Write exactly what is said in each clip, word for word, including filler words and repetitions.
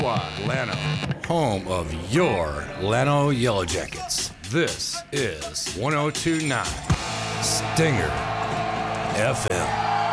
Lano, home of your Lano Yellow Jackets. This is one oh two point nine Stinger F M.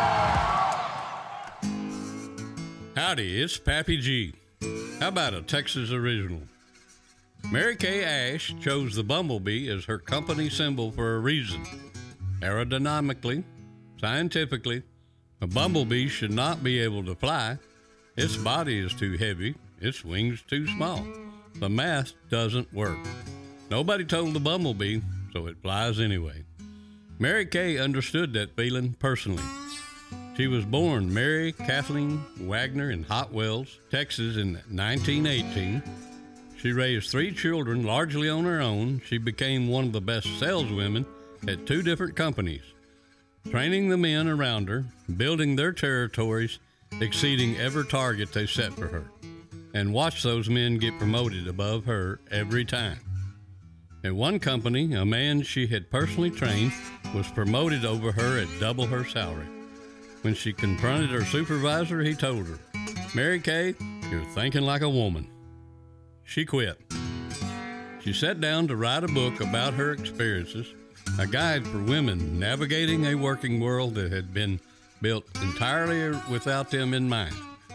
Howdy, it's Pappy G. How about a Texas original? Mary Kay Ash chose the bumblebee as her company symbol for a reason. Aerodynamically, scientifically, a bumblebee should not be able to fly. Its body is too heavy, its wings too small. The math doesn't work. Nobody told the bumblebee, so it flies anyway. Mary Kay understood that feeling personally. She was born Mary Kathleen Wagner in Hot Wells, Texas in nineteen eighteen. She raised three children largely on her own. She became one of the best saleswomen at two different companies, training the men around her, building their territories, exceeding every target they set for her, and watched those men get promoted above her every time. At one company, a man she had personally trained was promoted over her at double her salary. When she confronted her supervisor, he told her, "Mary Kay, you're thinking like a woman." She quit. She sat down to write a book about her experiences, a guide for women navigating a working world that had been built entirely without them in mind.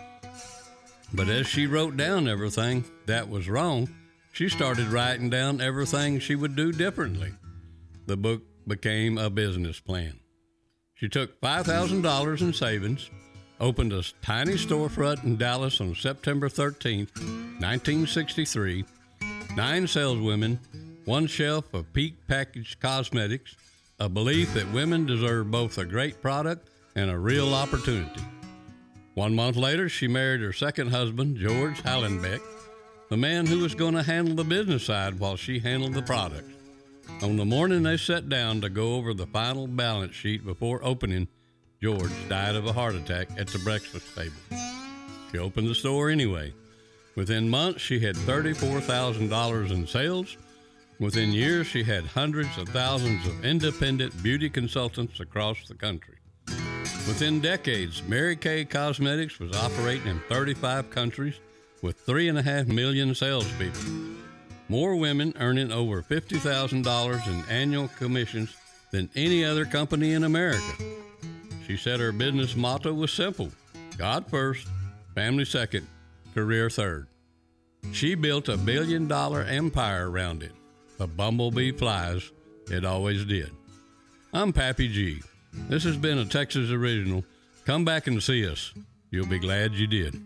But as she wrote down everything that was wrong, she started writing down everything she would do differently. The book became a business plan. She took five thousand dollars in savings, opened a tiny storefront in Dallas on September thirteenth, nineteen sixty-three, nine saleswomen, one shelf of peak packaged cosmetics, a belief that women deserve both a great product and a real opportunity. One month later, she married her second husband, George Hallenbeck, the man who was going to handle the business side while she handled the product. On the morning they sat down to go over the final balance sheet before opening, George died of a heart attack at the breakfast table. She opened the store anyway. Within months, she had thirty-four thousand dollars in sales. Within years, she had hundreds of thousands of independent beauty consultants across the country. Within decades, Mary Kay Cosmetics was operating in thirty-five countries with three and a half million salespeople. More women earning over fifty thousand dollars in annual commissions than any other company in America. She said her business motto was simple: God first, family second, career third. She built a billion dollar empire around it. The bumblebee flies, it always did. I'm Pappy G. This has been a Texas original. Come back and see us. You'll be glad you did.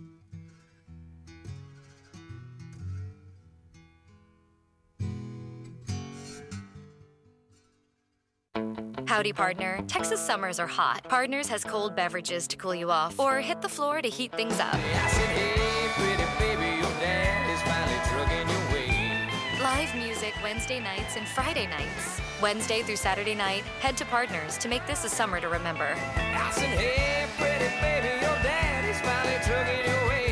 Howdy, partner. Texas summers are hot. Partners has cold beverages to cool you off, or hit the floor to heat things up. I said, hey, pretty baby, your dad is finally trucking your way. Live music Wednesday nights and Friday nights. Wednesday through Saturday night, head to Partners to make this a summer to remember. I said, hey, pretty baby, your dad is finally trucking your way.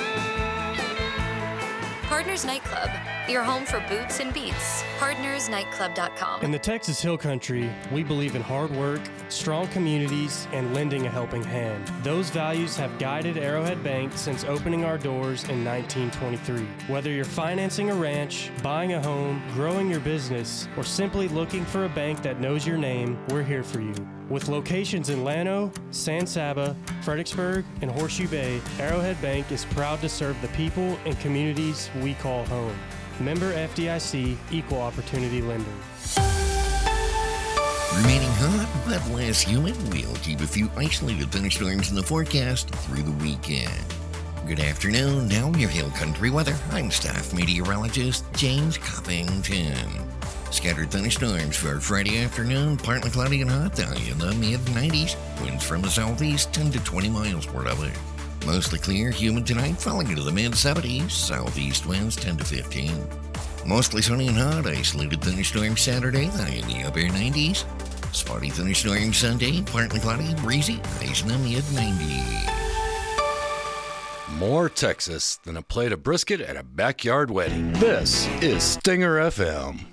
Partners Nightclub, your home for boots and beats. partners nightclub dot com. In the Texas Hill Country, we believe in hard work, strong communities, and lending a helping hand. Those values have guided Arrowhead Bank since opening our doors in nineteen twenty-three. Whether you're financing a ranch, buying a home, growing your business, or simply looking for a bank that knows your name, we're here for you. With locations in Llano, San Saba, Fredericksburg, and Horseshoe Bay, Arrowhead Bank is proud to serve the people and communities we call home. Member F D I C, Equal Opportunity Lender. Remaining hot but less humid, we'll keep a few isolated thunderstorms in the forecast through the weekend. Good afternoon, now your Hill Country weather. I'm staff meteorologist James Coppington. Scattered thunderstorms for Friday afternoon, partly cloudy and hot, down in the mid nineties. Winds from the southeast, ten to twenty miles per hour. Mostly clear, humid tonight, falling into the mid seventies. Southeast winds ten to fifteen. Mostly sunny and hot, isolated thunderstorm Saturday, high in the upper nineties. Spotty thunderstorm Sunday, partly cloudy, breezy, highs in the mid nineties. More Texas than a plate of brisket at a backyard wedding. This is Stinger F M.